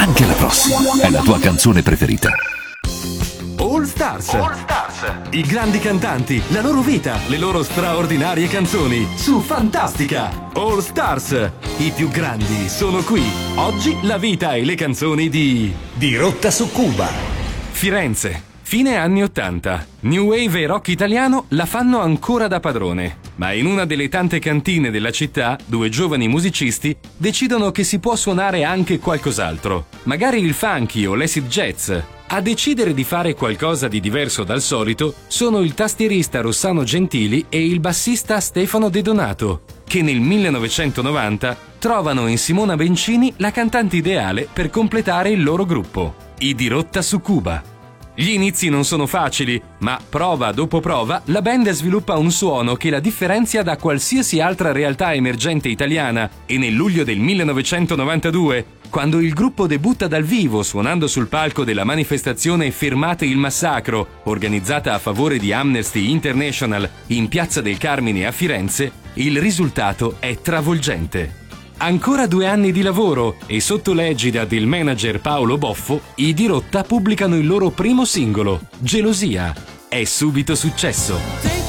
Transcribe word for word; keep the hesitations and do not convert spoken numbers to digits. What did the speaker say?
Anche la prossima è la tua canzone preferita. All Stars. All Stars. I grandi cantanti, la loro vita, le loro straordinarie canzoni su Fantastica. All Stars. I più grandi sono qui. Oggi la vita e le canzoni di Di Rotta su Cuba. Firenze. Fine anni ottanta. New Wave e rock italiano la fanno ancora da padrone. Ma in una delle tante cantine della città, due giovani musicisti decidono che si può suonare anche qualcos'altro. Magari il funky o l'acid jazz. A decidere di fare qualcosa di diverso dal solito sono il tastierista Rossano Gentili e il bassista Stefano De Donato, che nel millenovecentonovanta trovano in Simona Bencini la cantante ideale per completare il loro gruppo, i Di Rotta su Cuba. Gli inizi non sono facili, ma prova dopo prova la band sviluppa un suono che la differenzia da qualsiasi altra realtà emergente italiana e nel luglio del millenovecentonovantadue, quando il gruppo debutta dal vivo suonando sul palco della manifestazione Fermate il massacro, organizzata a favore di Amnesty International in Piazza del Carmine a Firenze, il risultato è travolgente. Ancora due anni di lavoro e sotto l'egida del manager Paolo Boffo, i Di Rotta pubblicano il loro primo singolo, Gelosia. È subito successo.